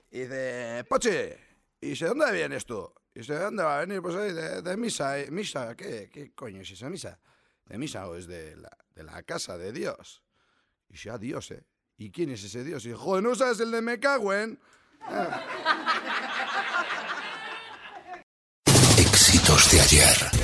Y dice, Pochi, ¿y de dónde vienes tú? Y dice, ¿de dónde va a venir? Pues ahí, de misa. ¿Misa? ¿Qué coño es esa misa? ¿De misa o es de la casa de Dios? Y dice, Dios, ¿eh? ¿Y quién es ese Dios? Y dice, joder, ¿no sabes el de me cago en? Éxitos de ayer.